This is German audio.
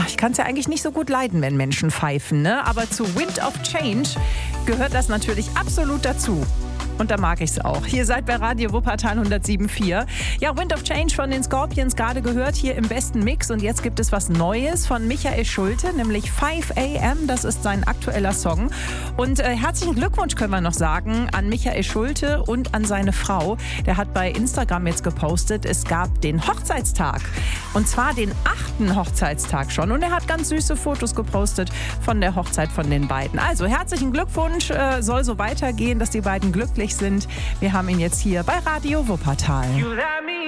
ich kann es ja eigentlich nicht so gut leiden, wenn Menschen pfeifen, ne? Aber zu Wind of Change gehört das natürlich absolut dazu. Und da mag ich es auch. Hier seid bei Radio Wuppertal 107.4. Ja, Wind of Change von den Scorpions gerade gehört, hier im besten Mix. Und jetzt gibt es was Neues von Michael Schulte, nämlich 5 AM. Das ist sein aktueller Song. Und herzlichen Glückwunsch können wir noch sagen an Michael Schulte und an seine Frau. Der hat bei Instagram jetzt gepostet, es gab den Hochzeitstag. Und zwar den 8. Hochzeitstag schon. Und er hat ganz süße Fotos gepostet von der Hochzeit von den beiden. Also herzlichen Glückwunsch, soll so weitergehen, dass die beiden glücklich sind. Wir haben ihn jetzt hier bei Radio Wuppertal.